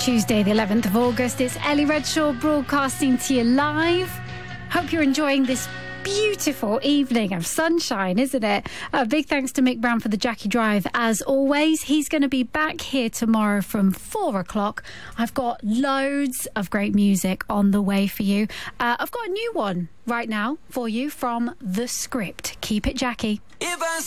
Tuesday, the 11th of August. It's Ellie Redshaw broadcasting to you live. Hope you're enjoying this beautiful evening of sunshine, isn't it? A big thanks to Mick Brown for the Jackie Drive, as always. He's going to be back here tomorrow from 4 o'clock. I've got loads of great music on the way for you. I've got a new one right now for you from The Script. Keep it, Jackie.